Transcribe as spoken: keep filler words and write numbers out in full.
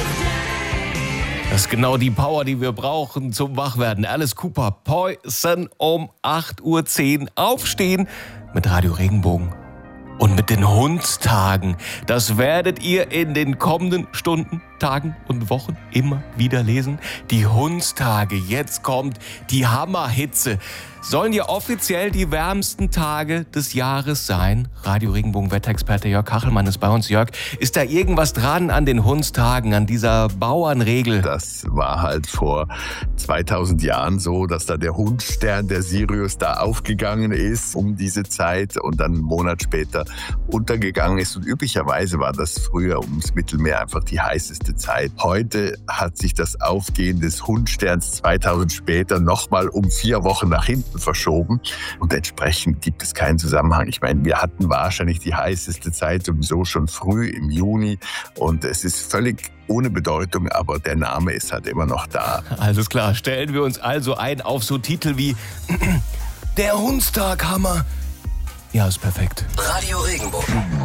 Das ist genau die Power, die wir brauchen zum Wachwerden. Alice Cooper, Poison um acht Uhr zehn. Aufstehen mit Radio Regenbogen. Und mit den Hundstagen. Das werdet ihr in den kommenden Stunden, Tagen und Wochen immer wieder lesen. Die Hundstage. Jetzt kommt die Hammerhitze. Sollen ja offiziell die wärmsten Tage des Jahres sein. Radio Regenbogen Wetterexperte Jörg Kachelmann ist bei uns. Jörg, ist da irgendwas dran an den Hundstagen, an dieser Bauernregel? Das war halt vor zweitausend Jahren so, dass da der Hundstern, der Sirius, da aufgegangen ist um diese Zeit und dann einen Monat später untergegangen ist. Und üblicherweise war das früher ums Mittelmeer einfach die heißeste Zeit. Heute hat sich das Aufgehen des Hundsterns zweitausend später nochmal um vier Wochen nach hinten verschoben und entsprechend gibt es keinen Zusammenhang. Ich meine, wir hatten wahrscheinlich die heißeste Zeit sowieso schon früh im Juni und es ist völlig ohne Bedeutung, aber der Name ist halt immer noch da. Alles klar, stellen wir uns also ein auf so Titel wie Der Hundstag-Hammer. Ja, ist perfekt. Radio Regenbogen.